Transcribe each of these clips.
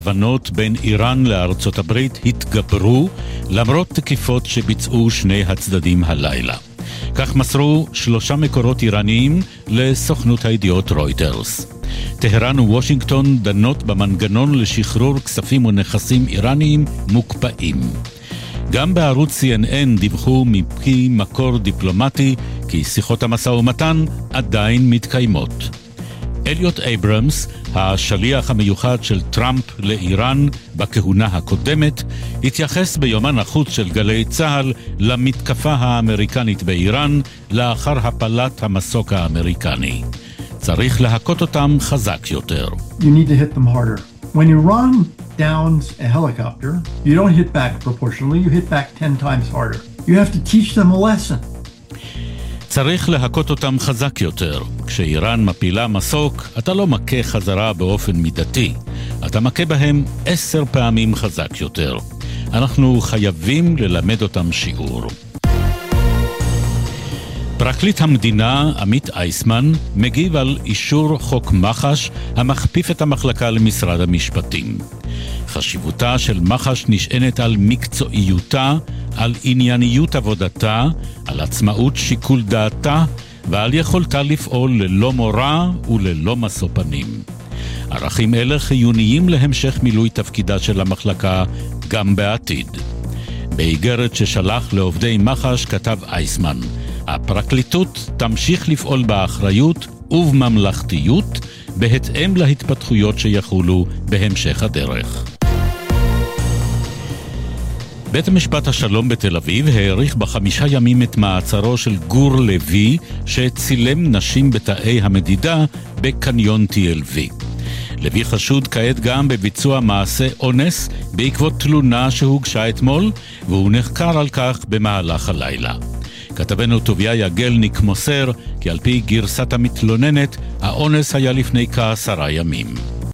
הבנות בין איראן לארצות הברית התגברו למרות תקיפות שביצעו שני הצדדים הלילה. כך מסרו 3 מקורות איראניים לסוכנות הידיעות רויטרס. טהרן ווושינגטון דנות במנגנון לשחרור כספים ונכסים איראניים מוקפאים. גם בערוץ CNN דיווחו מפי מקור דיפלומטי כי שיחות המשא ומתן עדיין מתקיימות. אליוט אייברמס, השליח המיוחד של טראמפ לאיראן בכהונה הקודמת, התייחס ביומן החוץ של גלי צהל למתקפה האמריקנית באיראן לאחר הפלת המסוק האמריקני. צריך להכות אותם חזק יותר. You need to hit them harder. When Iran downs a helicopter, you don't hit back proportionally, you hit back 10 times harder. You have to teach them a lesson. צריך להכות אותם חזק יותר. כשאיראן מפילה מסוק, אתה לא מכה חזרה באופן מידתי. אתה מכה בהם 10 פעמים חזק יותר. אנחנו חייבים ללמד אותם שיעור. פרקליט המדינה, עמית אייסמן, מגיב על אישור חוק מח"ש המכפיף את המחלקה למשרד המשפטים. חשיבותה של מח"ש נשענת על מקצועיותה, על ענייניות עבודתה, על עצמאות שיקול דעתה ועל יכולתה לפעול ללא מורא וללא משוא פנים. ערכים אלה חיוניים להמשך מילוי תפקידה של המחלקה גם בעתיד. באיגרת ששלח לעובדי מח"ש כתב אייסמן, הפרקליטות תמשיך לפעול באחריות ובממלכתיות בהתאם להתפתחויות שיחולו בהמשך הדרך. בית המשפט השלום בתל אביב העריך ב5 ימים את מעצרו של גור לוי שצילם נשים בתאי המדידה בקניון TLV. לוי חשוד כעת גם בביצוע מעשה אונס בעקבות תלונה שהוגשה אתמול, והוא נחקר על כך במהלך הלילה. כתבנו טוביה יגלניק מוסר כי על פי גרסת המתלוננת, האונס היה לפני כ10 ימים.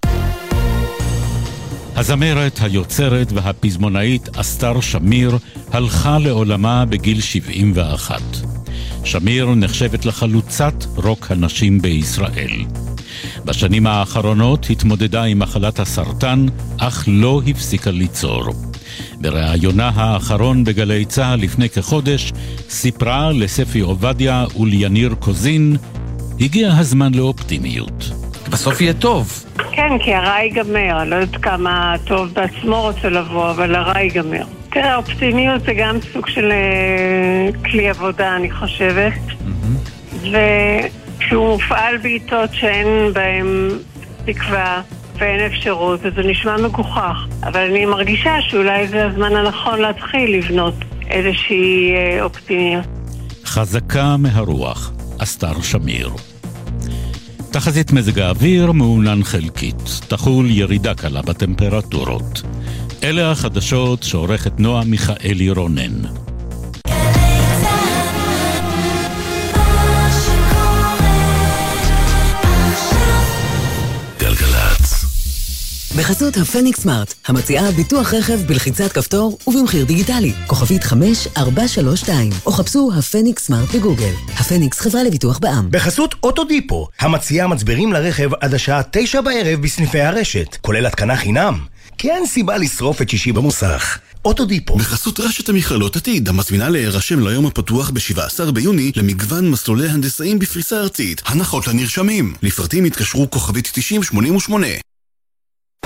הזמרת, היוצרת והפזמונאית אסתר שמיר הלכה לעולמה בגיל 71. שמיר נחשבת לחלוצת רוק הנשים בישראל. בשנים האחרונות התמודדה עם מחלת הסרטן, אך לא הפסיקה ליצור. בראיונה האחרון בגלי צהל לפני כחודש, סיפרה לספי עובדיה וליניר קוזין, הגיע הזמן לאופטימיות. בסוף יהיה טוב. כן, כי הרע ייגמר. אני לא יודעת כמה טוב בעצמו רוצה לבוא, אבל הרע ייגמר. תראה, האופטימיות זה גם סוג של כלי עבודה, אני חושבת. וכשהוא מופעל בעיתות שאין בהם תקווה ואין אפשרות, אז זה נשמע מגוחך. אבל אני מרגישה שאולי זה הזמן הנכון להתחיל לבנות איזושהי אופטימיות. חזקה מהרוח, אסתר שמיר. תחזית מזג האוויר מעונן חלקית, תחול ירידה קלה בטמפרטורות. אלה החדשות שעורכת נועה מיכאלי רונן. בחסות הפניקס סמארט, המציעה ביטוח רכב בלחיצת כפתור ובמחיר דיגיטלי, כוכבית 5432, או חפשו הפניקס סמארט בגוגל. הפניקס, חברה לביטוח בע"מ. בחסות אוטודיפו, המציעה מצברים לרכב עד השעה 9 בערב בסניפי הרשת, כולל התקנה חינם. כי אין סיבה לשרוף את שישי במוסך. אוטודיפו. בחסות רשת המכללות עתיד, המזמינה להירשם ליום הפתוח ב-17 ביוני למגוון מסלולי הנדסאים בפריסה ארצית. הנחות לנרשמים. לפרטים התקשרו כוכבית 9088.